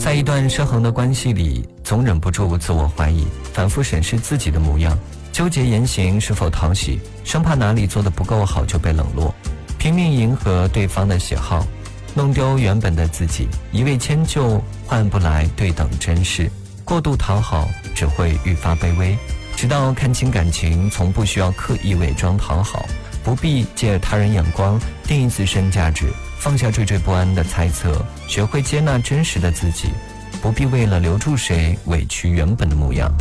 在一段失衡的关系里，总忍不住自我怀疑，反复审视自己的模样，纠结言行是否讨喜，生怕哪里做得不够好就被冷落，拼命迎合对方的喜好，弄丢原本的自己，一味迁就换不来对等珍视，过度讨好只会愈发卑微。直到看清感情从不需要刻意伪装讨好，不必借他人眼光定义自身价值，放下惴惴不安的猜测，学会接纳真实的自己，不必为了留住谁委屈原本的模样。